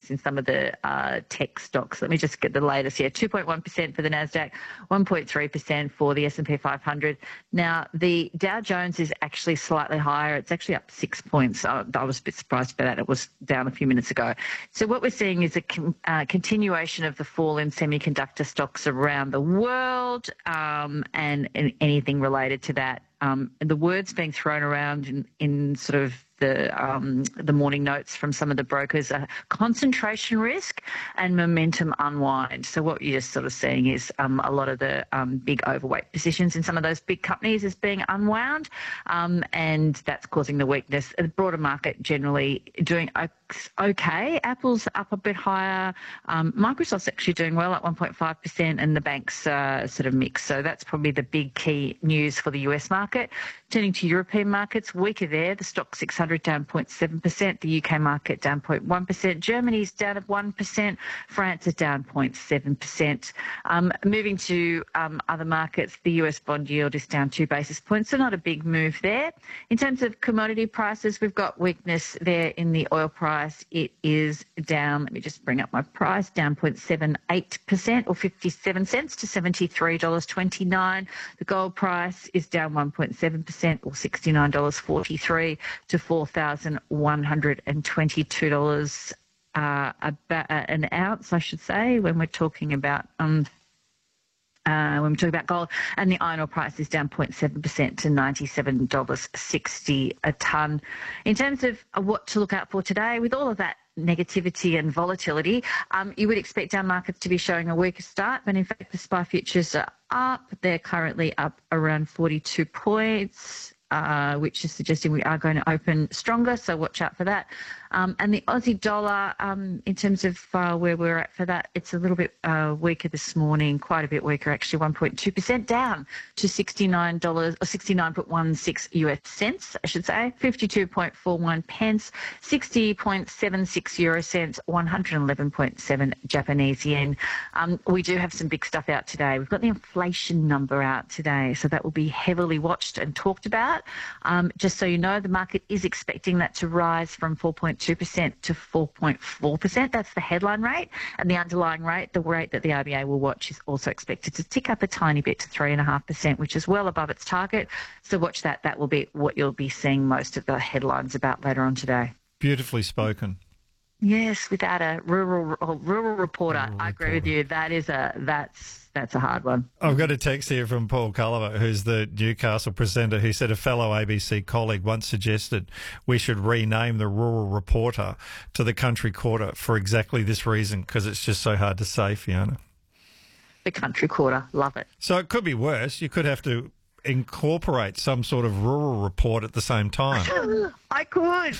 in some of the tech stocks. Let me just get the latest here. 2.1% for the NASDAQ, 1.3% for the S&P 500. Now, the Dow Jones is actually slightly higher. It's actually up 6 points. I was a bit surprised by that. It was down a few minutes ago. So what we're seeing is a continuation of the fall in semiconductor stocks around the world, and anything related to that. The words being thrown around in sort of the morning notes from some of the brokers are concentration risk and momentum unwind. So what you're sort of seeing is a lot of the big overweight positions in some of those big companies is being unwound, and that's causing the weakness. The broader market generally doing okay. Apple's up a bit higher. Microsoft's actually doing well at 1.5%, and the banks sort of mixed. So that's probably the big key news for the US market. Turning to European markets, weaker there. The stock 600 down 0.7%. The UK market down 0.1%. Germany's down at 1%. France is down 0.7%. Moving to other markets, the US bond yield is down 2 basis points, so not a big move there. In terms of commodity prices, we've got weakness there in the oil price. It is down, let me just bring up my price, down 0.78% or 57 cents to $73.29. The gold price is down 1.7% or $69.43 to $4,122 about an ounce, I should say, when we're talking about gold. And the iron ore price is down 0.7% to $97.60 a tonne. In terms of what to look out for today, with all of that negativity and volatility, you would expect our markets to be showing a weaker start, but in fact the SPI futures are up. They're currently up around 42 points, which is suggesting we are going to open stronger, so watch out for that. And the Aussie dollar, in terms of where we're at for that, it's a little bit weaker this morning, quite a bit weaker actually, 1.2% down to $69 or 69.16 US cents, I should say, 52.41 pence, 60.76 euro cents, 111.7 Japanese yen. We do have some big stuff out today. We've got the inflation number out today, so that will be heavily watched and talked about. Just so you know, the market is expecting that to rise from 4.2% to 4.4%. That's the headline rate. And the underlying rate, the rate that the RBA will watch, is also expected to tick up a tiny bit to 3.5%, which is well above its target. So watch that. That will be what you'll be seeing most of the headlines about later on today. Beautifully spoken. Yes, without a rural reporter. I agree with you. That's a hard one. I've got a text here from Paul Culliver, who's the Newcastle presenter, who said a fellow ABC colleague once suggested we should rename the Rural Reporter to the Country Quarter for exactly this reason, because it's just so hard to say, Fiona. The Country Quarter. Love it. So it could be worse. You could have to incorporate some sort of rural report at the same time. I could.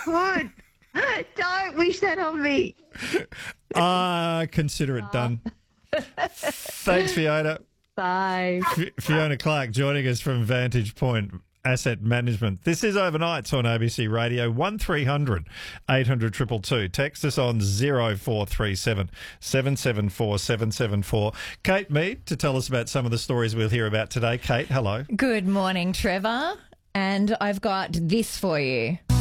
Don't wish that on me. Consider it done. Thanks, Fiona. Bye. Fiona Clark joining us from Vantage Point Asset Management. This is Overnights on ABC Radio, 1300 800 222. Text us on 0437 774 774. Kate Mead to tell us about some of the stories we'll hear about today. Kate, hello. Good morning, Trevor. And I've got this for you.